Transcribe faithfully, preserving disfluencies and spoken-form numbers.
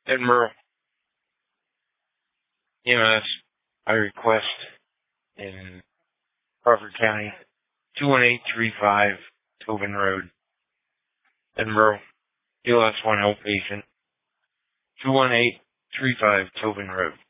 Edinburgh, E M S, I request in Crawford County, two one eight three five Tobin Road, Edinburgh, D L S one L patient, two one eight three five Tobin Road.